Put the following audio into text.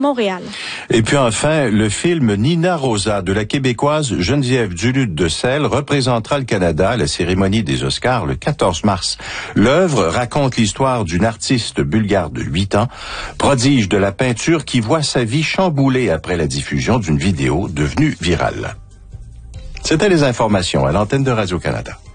Montréal. Et puis enfin, le film Nina Rosa de la Québécoise Geneviève Duluth de Selle représentera le Canada à la cérémonie des Oscars le 14 mars. L'œuvre raconte l'histoire d'une artiste bulgare de 8 ans, prodige de la peinture qui voit sa vie chamboulée après la diffusion d'une vidéo devenue virale. C'était les informations à l'antenne de Radio-Canada.